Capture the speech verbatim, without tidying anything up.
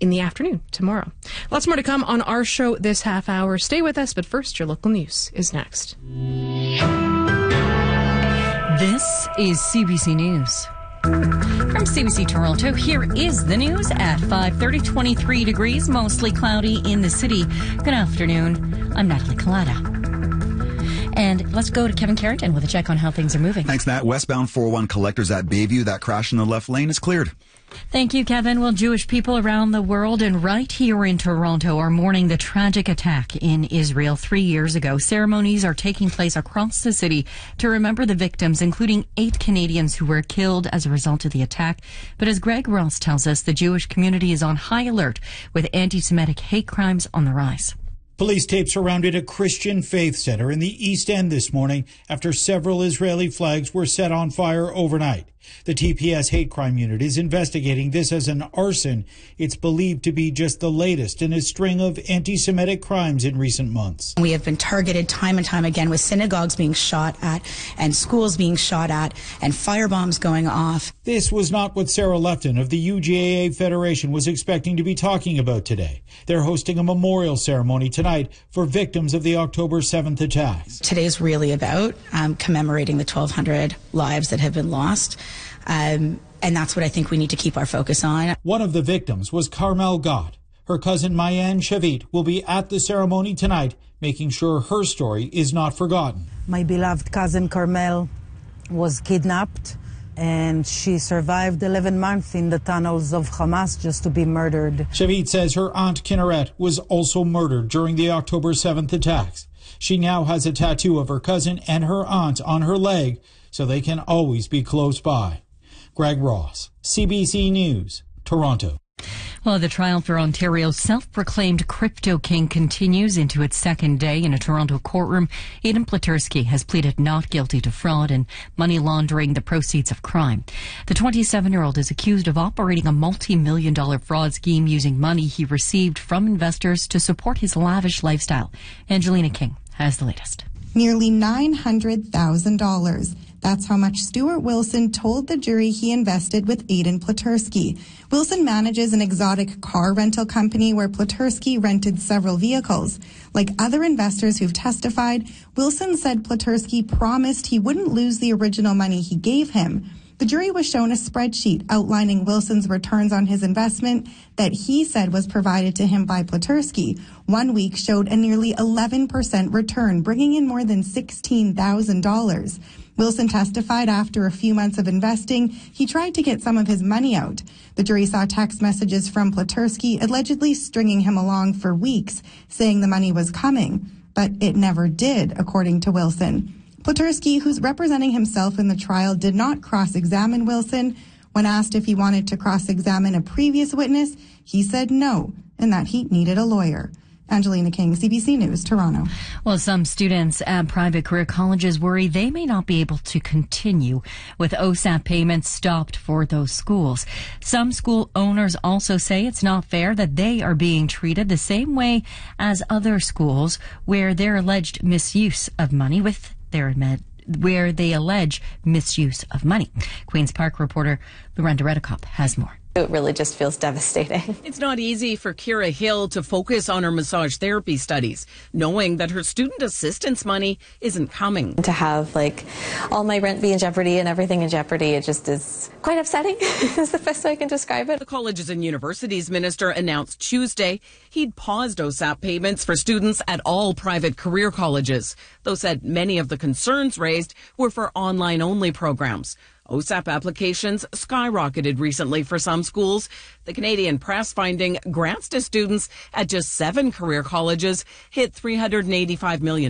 in the afternoon tomorrow. Lots more to come on our show this half hour. Stay with us, but first, your local news is next. This is C B C News. From C B C Toronto, here is the news at five thirty, twenty-three degrees, mostly cloudy in the city. Good afternoon. I'm Natalie Collada. And let's go to Kevin Carrington with a check on how things are moving. Thanks, Nat. Westbound four oh one Collectors at Bayview. That crash in the left lane is cleared. Thank you, Kevin. Well, Jewish people around the world and right here in Toronto are mourning the tragic attack in Israel three years ago. Ceremonies are taking place across the city to remember the victims, including eight Canadians who were killed as a result of the attack. But as Greg Ross tells us, the Jewish community is on high alert with anti-Semitic hate crimes on the rise. Police tape surrounded a Christian faith center in the East End this morning after several Israeli flags were set on fire overnight. The T P S hate crime unit is investigating this as an arson. It's believed to be just the latest in a string of anti-Semitic crimes in recent months. We have been targeted time and time again with synagogues being shot at and schools being shot at and firebombs going off. This was not what Sarah Lefton of the U G A A Federation was expecting to be talking about today. They're hosting a memorial ceremony tonight for victims of the October seventh attacks. Today's really about um, commemorating the twelve hundred lives that have been lost. Um, and that's what I think we need to keep our focus on. One of the victims was Carmel Gott. Her cousin Mayan Shavit will be at the ceremony tonight, making sure her story is not forgotten. My beloved cousin Carmel was kidnapped, and she survived eleven months in the tunnels of Hamas just to be murdered. Shavit says her aunt Kinneret was also murdered during the October seventh attacks. She now has a tattoo of her cousin and her aunt on her leg, so they can always be close by. Greg Ross, C B C News, Toronto. Well, the trial for Ontario's self-proclaimed crypto king continues into its second day in a Toronto courtroom. Aidan Platursky has pleaded not guilty to fraud and money laundering the proceeds of crime. The twenty-seven-year-old is accused of operating a multi-million dollar fraud scheme using money he received from investors to support his lavish lifestyle. Angelina King has the latest. Nearly nine hundred thousand dollars. That's how much Stuart Wilson told the jury he invested with Aidan Platursky. Wilson manages an exotic car rental company where Platursky rented several vehicles. Like other investors who've testified, Wilson said Platursky promised he wouldn't lose the original money he gave him. The jury was shown a spreadsheet outlining Wilson's returns on his investment that he said was provided to him by Platursky. One week showed a nearly eleven percent return, bringing in more than sixteen thousand dollars. Wilson testified after a few months of investing, he tried to get some of his money out. The jury saw text messages from Platursky allegedly stringing him along for weeks, saying the money was coming. But it never did, according to Wilson. Platursky, who's representing himself in the trial, did not cross-examine Wilson. When asked if he wanted to cross-examine a previous witness, he said no, and that he needed a lawyer. Angelina King, C B C News, Toronto. Well, some students at private career colleges worry they may not be able to continue with O S A P payments stopped for those schools. Some school owners also say it's not fair that they are being treated the same way as other schools where their alleged misuse of money with their med- where they allege misuse of money. Queen's Park reporter Lorenda Redekop has more. It really just feels devastating. It's not easy for Kira Hill to focus on her massage therapy studies, knowing that her student assistance money isn't coming. To have like all my rent be in jeopardy and everything in jeopardy, it just is quite upsetting is the best way I can describe it. The Colleges and Universities Minister announced Tuesday he'd paused O S A P payments for students at all private career colleges, though said many of the concerns raised were for online-only programs. O S A P applications skyrocketed recently for some schools. The Canadian Press finding grants to students at just seven career colleges hit three hundred eighty-five million dollars.